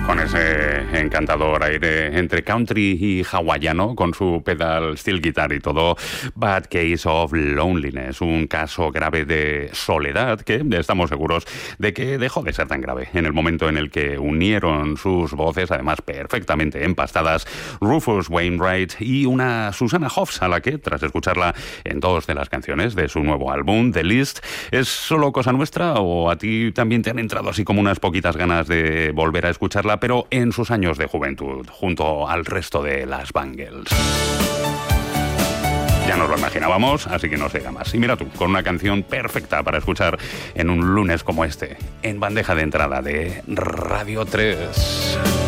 Con ese encantador aire entre country y hawaiano, con su pedal steel guitar y todo. Bad Case of Loneliness, un caso grave de soledad que estamos seguros de que dejó de ser tan grave en el momento en el que unieron sus voces, además perfectamente empastadas, Rufus Wainwright y una Susanna Hoffs, a la que, tras escucharla en 2 de las canciones de su nuevo álbum, The List, ¿es solo cosa nuestra o a ti también te han entrado así como unas poquitas ganas de volver a escucharla, pero en sus años de juventud, junto al resto de las Bangles? Ya nos lo imaginábamos, así que no se diga más. Y mira tú, con una canción perfecta para escuchar en un lunes como este, en bandeja de entrada de Radio 3.